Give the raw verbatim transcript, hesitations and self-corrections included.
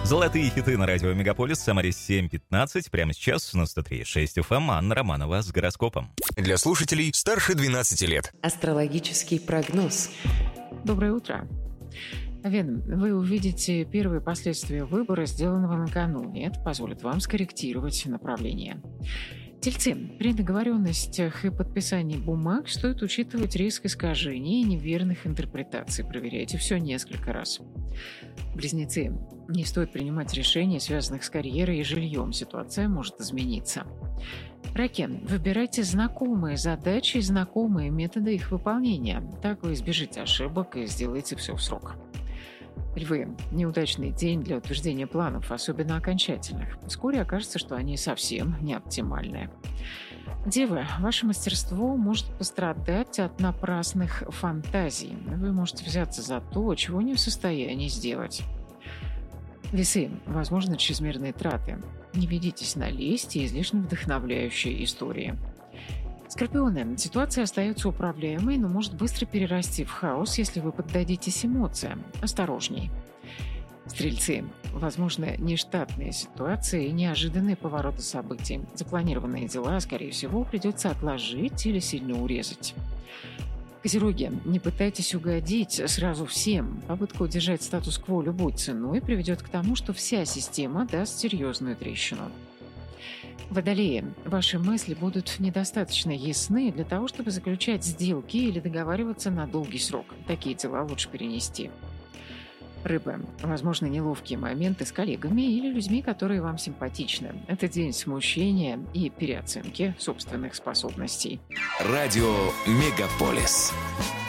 Золотые хиты на радио Мегаполис, Самаре семь пятнадцать. Прямо сейчас на сто три и шесть эф эм. Анна Романова с гороскопом. Для слушателей старше двенадцати лет. Астрологический прогноз. Доброе утро. Овен, вы увидите первые последствия выбора, сделанного накануне. Это позволит вам скорректировать направление. Тельцы, при договоренностях и подписании бумаг стоит учитывать риск искажений и неверных интерпретаций. Проверяйте все несколько раз. Близнецы, не стоит принимать решения, связанных с карьерой и жильем. Ситуация может измениться. Раки, выбирайте знакомые задачи и знакомые методы их выполнения. Так вы избежите ошибок и сделаете все в срок. Львы, неудачный день для утверждения планов, особенно окончательных. Вскоре окажется, что они совсем не оптимальные. Девы, ваше мастерство может пострадать от напрасных фантазий. Вы можете взяться за то, чего не в состоянии сделать. Весы, возможно, чрезмерные траты. Не ведитесь на лесть и излишне вдохновляющие истории. Скорпионы, ситуация остается управляемой, но может быстро перерасти в хаос, если вы поддадитесь эмоциям. Осторожней. Стрельцы, возможно, нештатные ситуации и неожиданные повороты событий. Запланированные дела, скорее всего, придется отложить или сильно урезать. Козероги, не пытайтесь угодить сразу всем. Попытка удержать статус-кво любой ценой приведет к тому, что вся система даст серьезную трещину. Водолеи, ваши мысли будут недостаточно ясны для того, чтобы заключать сделки или договариваться на долгий срок. Такие дела лучше перенести. Рыбы, возможно, неловкие моменты с коллегами или людьми, которые вам симпатичны. Это день смущения и переоценки собственных способностей. Радио Мегаполис.